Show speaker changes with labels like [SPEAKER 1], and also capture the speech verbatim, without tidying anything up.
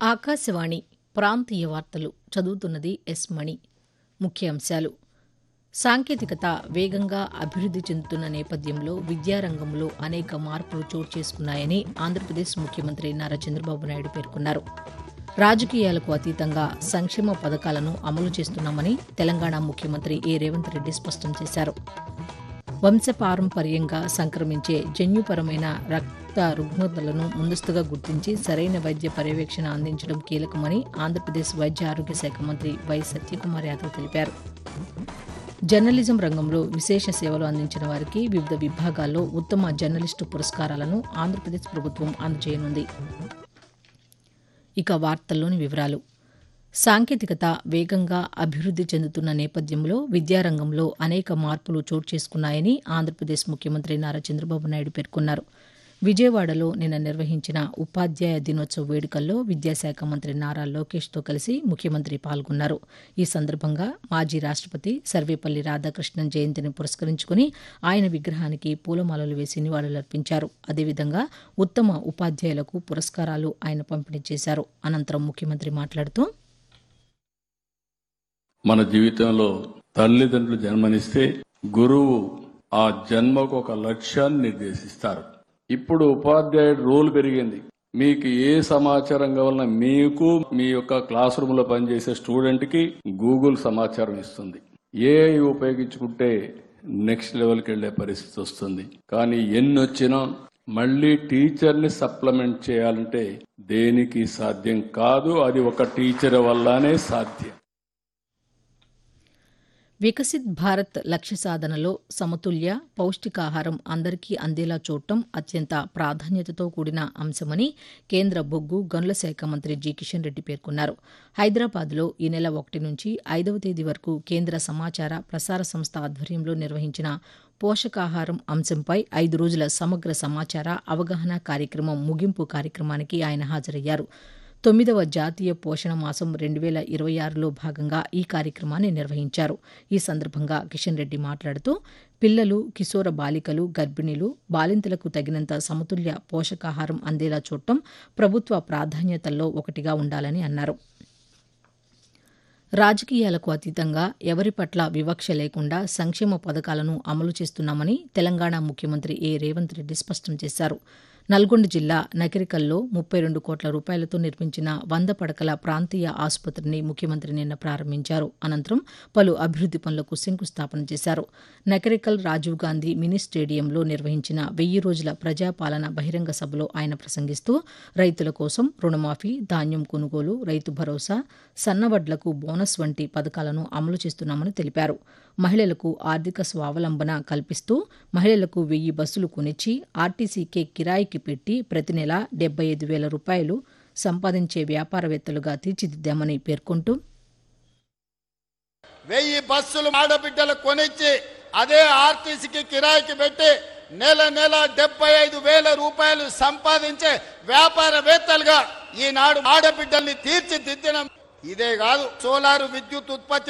[SPEAKER 1] ఆకాశవాణి ప్రాంతీయ వార్తలు చదువుతున్నది ఎస్ మణి. ముఖ్యాంశాలు: సాంకేతికత వేగంగా అభివృద్ది చెందుతున్న నేపథ్యంలో విద్యారంగంలో అనేక మార్పులు చోటు చేసుకున్నాయని ఆంధ్రప్రదేశ్ ముఖ్యమంత్రి నారా చంద్రబాబు నాయుడు పేర్కొన్నారు. రాజకీయాలకు అతీతంగా సంక్షేమ పథకాలను అమలు చేస్తున్నామని తెలంగాణ ముఖ్యమంత్రి ఏ రేవంత్ రెడ్డి స్పష్టం చేశారు. వంశపారంపర్యంగా సంక్రమించే జన్యుపరమైన రక్త రుగ్మతలను ముందస్తుగా గుర్తించి సరైన వైద్య పర్యవేక్షణ అందించడం కీలకమని ఆంధ్రప్రదేశ్ వైద్య ఆరోగ్య శాఖ మంత్రి వై సత్యకుమార్ యాదవ్ తెలిపారు. జర్నలిజం రంగంలో విశేష సేవలు అందించిన వారికి వివిధ విభాగాల్లో ఉత్తమ జర్నలిస్టు పురస్కారాలను ఆంధ్రప్రదేశ్ ప్రభుత్వం అందజేయనుంది. ఇక వార్తల్లోని వివరాలు: సాంకేతికత వేగంగా అభివృద్ది చెందుతున్న నేపథ్యంలో విద్యారంగంలో అనేక మార్పులు చోటు చేసుకున్నాయని ఆంధ్రప్రదేశ్ ముఖ్యమంత్రి నారా చంద్రబాబు నాయుడు పేర్కొన్నారు. విజయవాడలో నిన్న నిర్వహించిన ఉపాధ్యాయ దినోత్సవ వేడుకల్లో విద్యాశాఖ మంత్రి నారా లోకేష్తో కలిసి ముఖ్యమంత్రి పాల్గొన్నారు. ఈ సందర్భంగా మాజీ రాష్టపతి సర్వేపల్లి రాధాకృష్ణన్ జయంతిని పురస్కరించుకుని ఆయన విగ్రహానికి పూలమాలలు వేసి నివాళులర్పించారు. అదేవిధంగా ఉత్తమ ఉపాధ్యాయులకు పురస్కారాలు ఆయన పంపిణీ చేశారు. అనంతరం ముఖ్యమంత్రి మాట్లాడుతూ,
[SPEAKER 2] మన జీవితంలో తల్లిదండ్రులు జన్మనిస్తే గురువు ఆ జన్మకు ఒక లక్ష్యాన్ని నిర్దేశిస్తారు. ఇప్పుడు ఉపాధ్యాయుడు రోల్ పెరిగింది. మీకు ఏ సమాచారం కావాలన్నా మీకు మీ యొక్క క్లాస్ రూమ్ లో పనిచేసే స్టూడెంట్ కి గూగుల్ సమాచారం ఇస్తుంది. ఏఐ ఉపయోగించుకుంటే నెక్స్ట్ లెవెల్కి వెళ్లే పరిస్థితి వస్తుంది. కానీ ఎన్ని వచ్చినా మళ్లీ టీచర్ ని సప్లిమెంట్ చేయాలంటే దేనికి సాధ్యం కాదు. అది ఒక టీచర్ వల్లనే సాధ్యం.
[SPEAKER 1] వికసిత్ భారత్ లక్ష్య సాధనలో సమతుల్య పౌష్టికాహారం అందరికీ అందేలా చూడటం అత్యంత ప్రాధాన్యతతో కూడిన అంశమని కేంద్ర బొగ్గు గనుల శాఖ మంత్రి జి కిషన్ రెడ్డి పేర్కొన్నారు. హైదరాబాద్లో ఈ నెల ఒకటి నుంచి ఐదవ తేదీ వరకు కేంద్ర సమాచార ప్రసార సంస్థ ఆధ్వర్యంలో నిర్వహించిన పోషకాహారం అంశంపై ఐదు రోజుల సమగ్ర సమాచార అవగాహన కార్యక్రమం ముగింపు కార్యక్రమానికి ఆయన హాజరయ్యారు. తొమ్మిదవ జాతీయ పోషణ మాసం రెండు వేల ఇరవై ఆరులో భాగంగా ఈ కార్యక్రమాన్ని నిర్వహించారు. ఈ సందర్భంగా కిషన్ రెడ్డి మాట్లాడుతూ, పిల్లలు, కిశోర బాలికలు, గర్భిణీలు, బాలింతలకు తగినంత సమతుల్య పోషకాహారం అందేలా చూడటం ప్రభుత్వ ప్రాధాన్యతల్లో ఒకటిగా ఉండాలని అన్నారు. రాజకీయాలకు అతీతంగా ఎవరి పట్ల వివక్ష లేకుండా సంక్షేమ పథకాలను అమలు చేస్తున్నామని తెలంగాణ ముఖ్యమంత్రి ఏ రేవంత్ రెడ్డి స్పష్టం చేశారు. నల్గొండ జిల్లా నకిరికల్లో ముప్పై రెండు కోట్ల రూపాయలతో నిర్మించిన వంద పడకల ప్రాంతీయ ఆసుపత్రిని ముఖ్యమంత్రి నిన్న ప్రారంభించారు. అనంతరం పలు అభివృద్ది పనులకు శంకుస్థాపన చేశారు. నకిరికల్ రాజీవ్ గాంధీ మినీ స్టేడియంలో నిర్వహించిన వెయ్యి రోజుల ప్రజాపాలన బహిరంగ సభలో ఆయన ప్రసంగిస్తూ, రైతుల కోసం రుణమాఫీ, ధాన్యం కొనుగోలు, రైతు భరోసా, సన్నవడ్లకు బోనస్ వంటి పథకాలను అమలు చేస్తున్నామని తెలిపారు. మహిళలకు ఆర్థిక స్వావలంబన కల్పిస్తూ మహిళలకు వెయ్యి బస్సులు కొనిచ్చి ఆర్టీసీకే కిరాయికి పెట్టి ప్రతి నెల డెబ్బై ఐదు వేల రూపాయలు సంపాదించే వ్యాపారవేత్తలుగా తీర్చిదిద్దామని పేర్కొంటూ,
[SPEAKER 3] వెయ్యి బస్సులు ఆడబిడ్డలు కొనిచ్చి అదే ఆర్టీసీకి కిరాయికి పెట్టి నెల నెల డెబ్బై ఐదు వేల రూపాయలు సంపాదించే వ్యాపారవేత్తలుగా ఈనాడు ఆడబిడ్డల్ని తీర్చిదిద్దడం. ఇదే కాదు, సోలార్ విద్యుత్ ఉత్పత్తి